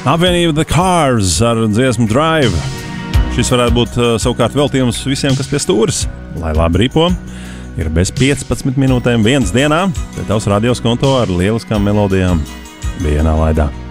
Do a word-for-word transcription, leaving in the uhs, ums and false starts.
Apvienība The Cars ar dziesmu Drive. Šis varētu būt uh, savukārt veltījums visiem, kas pie stūres. Lai labi ripo, ir bez piecpadsmit minūtēm viens dienā, bet tavs radios konto ar lieliskām melodijām vienā laidā.